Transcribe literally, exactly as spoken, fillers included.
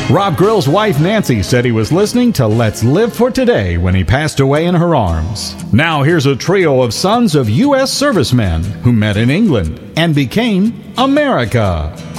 Rob Grill's wife Nancy said he was listening to Let's Live for Today when he passed away in her arms. Now here's a trio of sons of U S servicemen who met in England and became America.